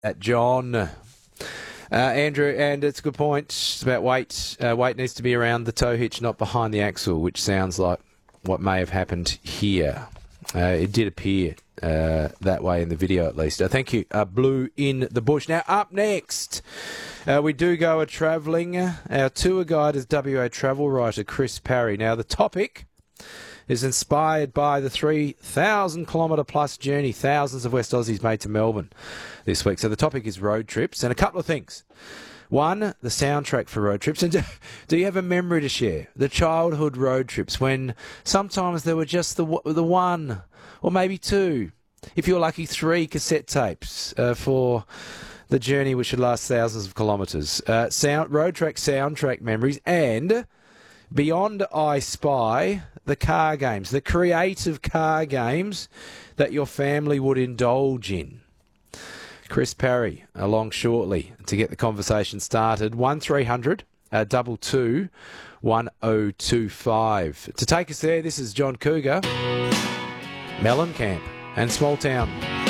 at John. Andrew, and it's a good point. It's about weight. Weight needs to be around the tow hitch, not behind the axle, which sounds like what may have happened here. It did appear that way in the video, at least. Thank you, Blue in the Bush. Now, up next, we do go a-travelling. Our tour guide is WA travel writer Chris Parry. Now, the topic is inspired by the 3,000-kilometre plus journey thousands of West Aussies made to Melbourne this week. So the topic is road trips, and a couple of things. One, the soundtrack for road trips. And do you have a memory to share? The childhood road trips when sometimes there were just the one or maybe two, if you're lucky, 3 cassette tapes for the journey which should last thousands of kilometres. Road track soundtrack memories, and beyond I Spy, the car games, the creative car games that your family would indulge in. Chris Parry along shortly to get the conversation started. 1300 22 1025. To take us there, this is John Cougar, Mellencamp and Small Town.